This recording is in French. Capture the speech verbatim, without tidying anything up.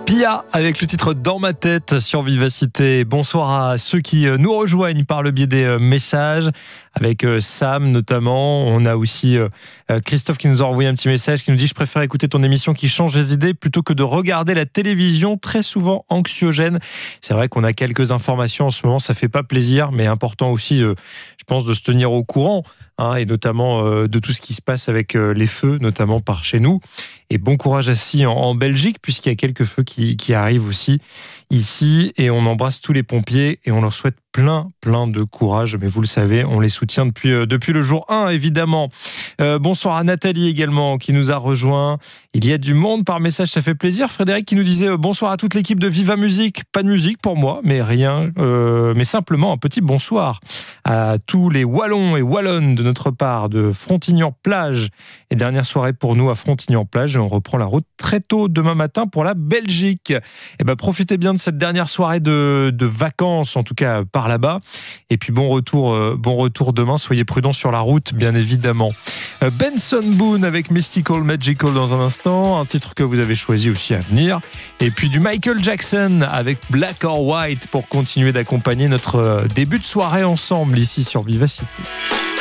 Pia avec le titre Dans ma tête sur Vivacité. Bonsoir à ceux qui nous rejoignent par le biais des messages, avec Sam notamment. On a aussi Christophe qui nous a envoyé un petit message qui nous dit « Je préfère écouter ton émission qui change les idées plutôt que de regarder la télévision, très souvent anxiogène. » C'est vrai qu'on a quelques informations en ce moment, ça fait pas plaisir, mais important aussi, je pense, de se tenir au courant, hein, et notamment de tout ce qui se passe avec les feux, notamment par chez nous. Et bon courage aussi en, en Belgique, puisqu'il y a quelques feux qui, qui arrivent aussi ici. Et on embrasse tous les pompiers et on leur souhaite plein, plein de courage. Mais vous le savez, on les soutient depuis, euh, depuis le jour un, évidemment. Euh, bonsoir à Nathalie également, qui nous a rejoint. Il y a du monde par message, ça fait plaisir. Frédéric qui nous disait euh, bonsoir à toute l'équipe de Viva Musique. Pas de musique pour moi, mais rien, euh, mais simplement un petit bonsoir à tous les Wallons et Wallonnes de notre part, de Frontignan-Plage. Et dernière soirée pour nous à Frontignan-Plage. Et on reprend la route très tôt demain matin pour la Belgique. Et ben, profitez bien de cette dernière soirée de, de vacances, en tout cas par là-bas. Et puis bon retour, euh, bon retour demain. Soyez prudents sur la route, bien évidemment. Euh, Benson Boone avec Mystical Magical dans un instant, un titre que vous avez choisi aussi à venir. Et puis du Michael Jackson avec Black or White pour continuer d'accompagner notre début de soirée ensemble ici sur Vivacité.